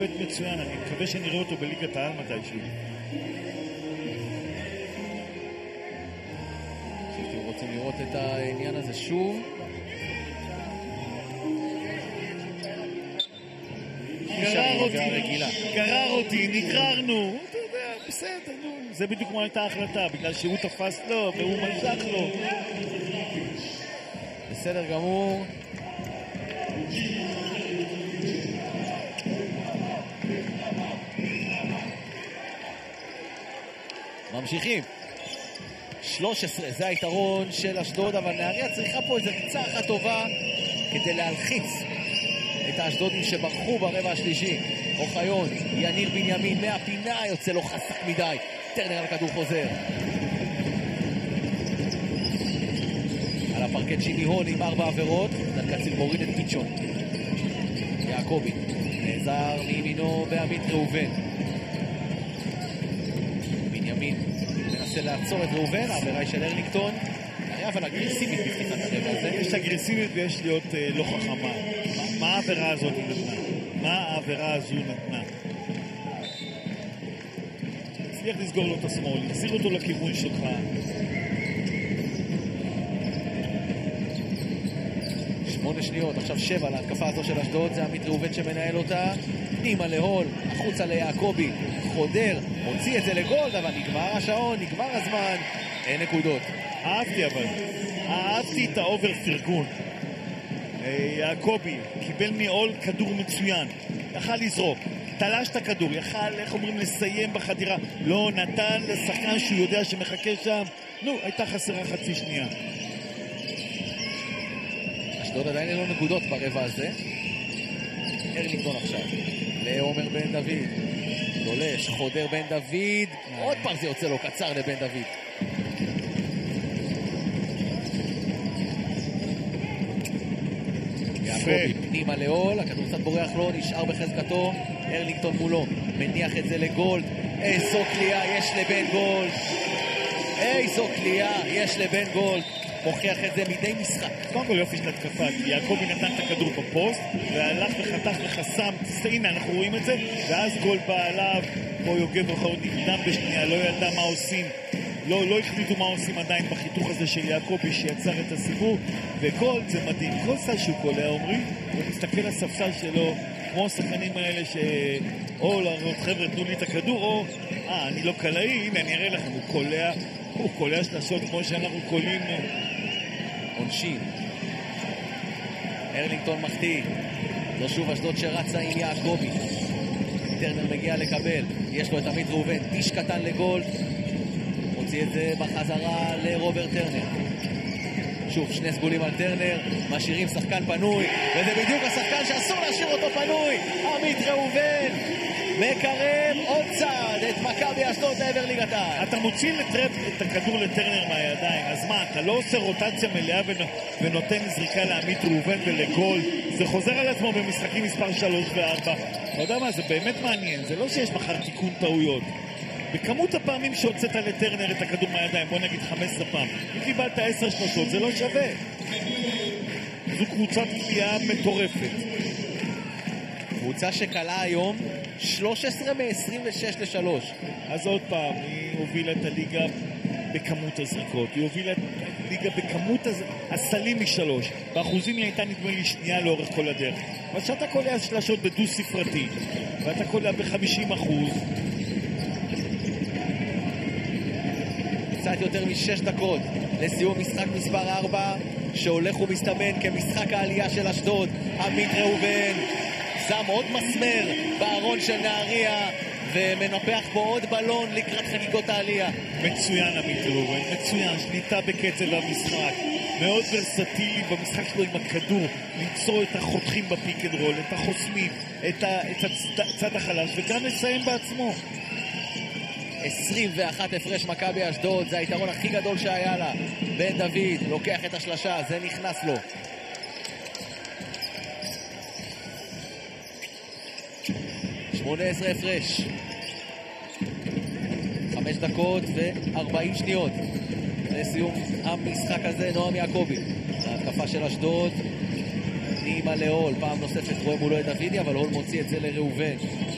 מצוין, אני מקווה שנראה אותו בליגת העל מתישהו. אתם רוצים לראות את העניין הזה שוב? גרר אותי, נגררנו. אתה יודע, בסדר, זה בדיוק מה הייתה ההחלטה, בגלל שהוא תפס לו והוא משך לו. בסדר גמור. ממשיכים. 13, זה היתרון של אשדוד, אבל נהריה צריכה פה איזה קצה אחת טובה כדי להלחיץ את האשדודים שברחו ברבע השלישי. אוחיון, יניר בנימין מהפינה, יוצא לו חזק מדי. טרנר על הכדור חוזר. על הפרקט שימי הון עם 4 עבירות. דנקציל מוריד את פיצ'ון. יעקובי נעזר מימינו בעמית ראובן. בנימין מנסה לעצור את ראובן, העבירה היא של ארלינגטון. היה אבל אגרסיבית בפתיחת הרבע הזה. יש אגרסיבית ויש להיות לא חכמה. מה העבירה הזאת נתנה? מה העבירה הזו נתנה? הצליח לסגור לו את השמאל, החזיר אותו לכיוון שלך. שמונה שניות, עכשיו 7 להתקפה הזו של אשדוד, זה עמית ראובן שמנהל אותה. פנימה להול, החוצה ליעקובי, חודר, מוציא את זה לגולד, אבל נגמר השעון, נגמר הזמן, אין נקודות. אהבתי את האובר פרגון. יעקובי קיבל מעול כדור מצוין, יכל לזרוק, תלש את הכדור, יכל, איך אומרים, לסיים בחדירה, לא נתן לשחקן שהוא יודע שמחכה שם. הייתה חסרה חצי שנייה. אשדוד עדיין אין לו נקודות ברבע הזה. ארלינגטון עכשיו לעומר בן דוד, דולש, חודר בן דוד, עוד פעם זה יוצא לו קצר לבן דוד. יעקובי פנימה לעול, הכדור קצת בורח לו, נשאר בחזקתו. ארלינגטון מולו, מניח את זה לגולד. איזו קליעה יש לבן גולד, איזו קליעה יש לבן גולד, מוכיח את זה מדי משחק. קודם כל יופי של התקפה, יעקובי נתן את הכדור בפוסט והלך וחתך לחסם, הנה אנחנו רואים את זה, ואז גול בא עליו, פה יוגב רחוב נקדם בשנייה, לא ידע מה עושים, לא החליטו מה עושים עדיין בחיתוך הזה של יעקובי שיצר את הסיבוב, וגול זה מדהים, כל סל שהוא קולע עומרי, הוא מסתכל לספסל שלו כמו השחקנים האלה או לראות חבר'ה תנו לי את הכדור, או אני לא קלעי, הנה אני אראה לכם, הוא קולע שלשות כמו שאנחנו קולעים. עונשין, ארלינגטון מחטיא, זו שוב אשדוד שרצה עם יעקובי. טרנר מגיע לקבל, יש לו את עמית ראובן, איש קטן לגול, מוציא את זה בחזרה לרוברט טרנר. שוב שני סגולים על טרנר, משאירים שחקן פנוי, וזה בדיוק השחקן שאסור להשאיר אותו פנוי. עמית ראובן מקרב עוד צעד את מכבי אשדוד לעבר ליגת העל. אתה מוציא את הכדור לטרנר מהידיים, אז מה, אתה לא עושה רוטציה מלאה ונותן זריקה לעמית ראובן ולגול? זה חוזר על עצמו במשחקים מספר 3 ו4. אתה יודע מה, זה באמת מעניין, זה לא שיש מחר תיקון טעויות. בכמות הפעמים שהוצאת לטרנר את הכדור מהידיים, בוא נגיד 15 פעם, אם קיבלת 10 שלושות זה לא שווה. זו קבוצת קליעה מטורפת. קבוצה שקלה היום 13 מ-26 ל-3. אז עוד פעם, היא הובילה את הליגה בכמות הזריקות, היא הובילה את הליגה בכמות הסלים מ-3. באחוזים היא הייתה נדמה לי שנייה לאורך כל הדרך. אבל שאתה קולע שלשות בדו ספרתי ואתה קולע ב-50%, קצת יותר מ6 דקות לסיום משחק מספר 4 שהולך ומסתמן כמשחק העלייה של אשדוד. עמית ראובן שם עוד מסמר בארון של נהריה ומנפח פה עוד בלון לקראת חגיגות העלייה. מצוין עמית ראובן, מצוין, שליטה בקצב המשחק, מאוד ורסטילי במשחק שלו עם הכדור, למצוא את החותכים בפיק אנד רול, את החוסמים, את הצד החלש, וגם לסיים בעצמו. 21 הפרש מכבי אשדוד, זה היתרון הכי גדול שהיה לה. בן דוד לוקח את השלשה, זה נכנס לו. 18 הפרש, 5 דקות ו40 שניות לסיום המשחק הזה. נועם יעקובי, ההתקפה של אשדוד, פנימה להול, פעם נוספת רואה מולו את דוידי, אבל הול מוציא את זה לראובן.